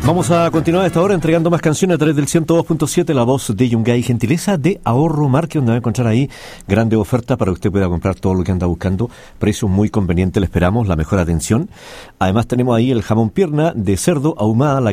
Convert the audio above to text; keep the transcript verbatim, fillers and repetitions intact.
Vamos a continuar a esta hora entregando más canciones a través del ciento dos punto siete, la voz de Yungay. Gentileza de Ahorro Market, donde va a encontrar ahí grande oferta para que usted pueda comprar todo lo que anda buscando. Precios muy convenientes, le esperamos, la mejor atención. Además tenemos ahí el jamón pierna de cerdo ahumada, la